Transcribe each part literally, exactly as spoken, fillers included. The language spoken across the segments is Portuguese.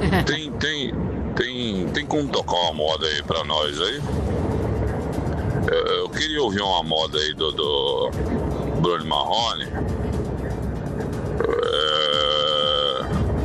Tem, tem, tem, tem como tocar uma moda aí pra nós aí? Eu, eu queria ouvir uma moda aí do, do Bruno Marrone. É...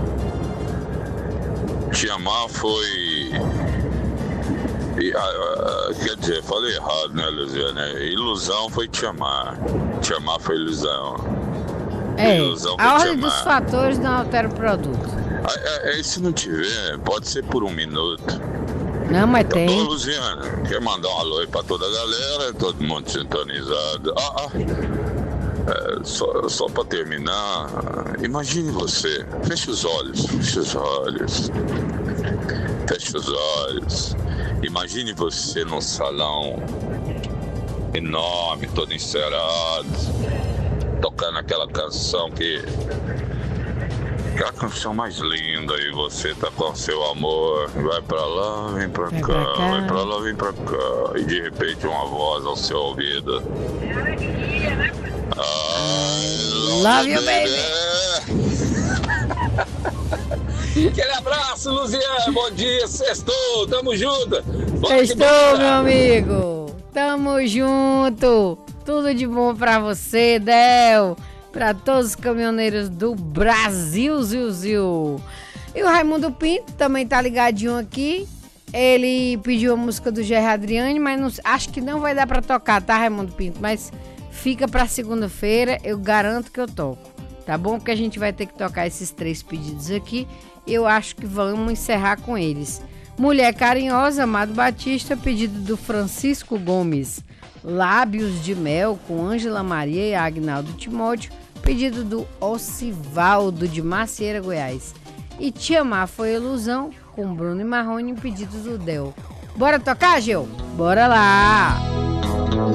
Te amar foi... E, ah, ah, quer dizer, falei errado, né, Luziana? Ilusão foi te amar. Te amar foi ilusão. É, Ilusão foi a te ordem dos amar. fatores não altera o produto. Ah, é, é, se não tiver, pode ser por um minuto. Não, mas Ô, tem. Luziana, quer mandar um alô aí pra toda a galera, todo mundo sintonizado. Ah, ah. É, só, só pra terminar, imagine você, feche os olhos, feche os olhos, feche os olhos. Imagine você num salão enorme, todo encerado, tocando aquela canção que... Aquela canção mais linda, e você tá com seu amor, vai pra lá, vem pra Vem cá, pra cá. vai pra lá, vem pra cá, e de repente uma voz ao seu ouvido. I Love you, Aquele abraço, Luziana, bom dia, sextou, tamo junto. Bora que Estou, bora. meu amigo. Tamo junto. Tudo de bom pra você, Del. Pra todos os caminhoneiros do Brasil, Zil, Zil. E o Raimundo Pinto também tá ligadinho aqui. Ele pediu a música do Gerry Adriane, mas não, acho que não vai dar pra tocar, tá, Raimundo Pinto? Mas fica pra segunda-feira, eu garanto que eu toco. Tá bom? Porque a gente vai ter que tocar esses três pedidos aqui. Eu acho que vamos encerrar com eles. Mulher Carinhosa, Amado Batista, pedido do Francisco Gomes. Lábios de Mel, com Ângela Maria e Agnaldo Timóteo, pedido do Ocivaldo de Macieira, Goiás. E Te Amar Foi Ilusão, com Bruno e Marrone, pedido do Del. Bora tocar, Gil? Bora lá!